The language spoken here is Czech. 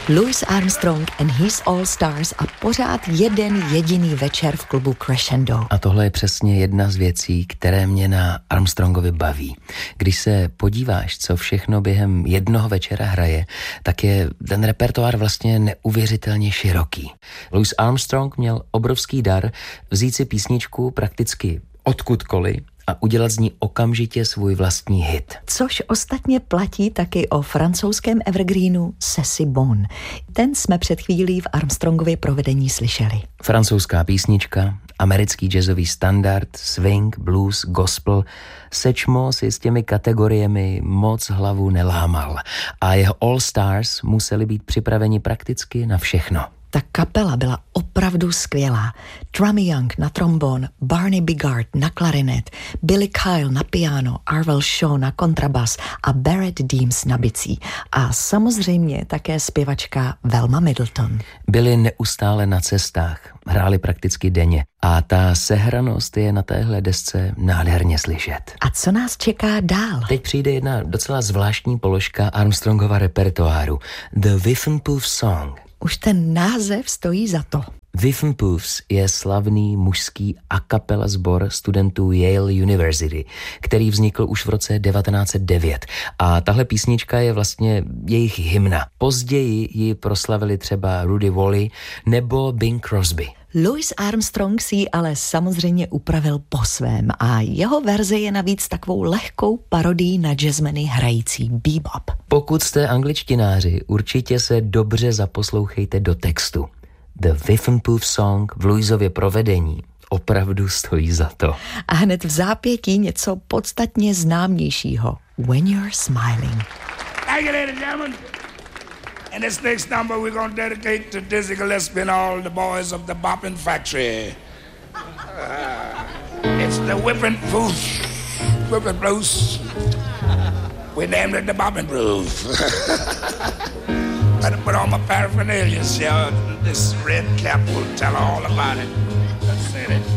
Louis Armstrong and His All Stars a pořád jeden jediný večer v klubu Crescendo. A tohle je přesně jedna z věcí, které mě na Armstrongovi baví. Když se podíváš, co všechno během jednoho večera hraje, tak je ten repertoár vlastně neuvěřitelně široký. Louis Armstrong měl obrovský dar vzít si písničku prakticky odkudkoliv a udělat z ní okamžitě svůj vlastní hit. Což ostatně platí taky o francouzském evergreenu C'est bon. Ten jsme před chvílí v Armstrongově provedení slyšeli. Francouzská písnička, americký jazzový standard, swing, blues, gospel. Sečmo si s těmi kategoriemi moc hlavu nelámal a jeho All Stars museli být připraveni prakticky na všechno. Ta kapela byla opravdu skvělá. Drummy Young na trombon, Barney Bigard na klarinet, Billy Kyle na piano, Arvel Shaw na kontrabas a Barrett Deems na bicí. A samozřejmě také zpěvačka Velma Middleton. Byli neustále na cestách, hráli prakticky denně a ta sehranost je na téhle desce nádherně slyšet. A co nás čeká dál? Teď přijde jedna docela zvláštní položka Armstrongova repertoáru, The Whiffenpoof Song. Už ten název stojí za to. Whiffenpoofs je slavný mužský a cappella sbor studentů Yale University, který vznikl už v roce 1909 a tahle písnička je vlastně jejich hymna. Později ji proslavili třeba Rudy Woolley nebo Bing Crosby. Louis Armstrong si ji ale samozřejmě upravil po svém a jeho verze je navíc takovou lehkou parodií na jazzmeny hrající bebop. Pokud jste angličtináři, určitě se dobře zaposlouchejte do textu. The Whiffenpoof Song v Louisově provedení opravdu stojí za to. A hned v zápětí něco podstatně známějšího. When You're Smiling. Thank you, ladies and gentlemen. And this next number we're going to dedicate to Dizzy Gillespie and all the boys of the Boppin' Factory. It's the Whiffenpoof Blues. We named it the Boppin' Blues. Better put on my paraphernalia, so this red cap will tell all about it. Let's see it.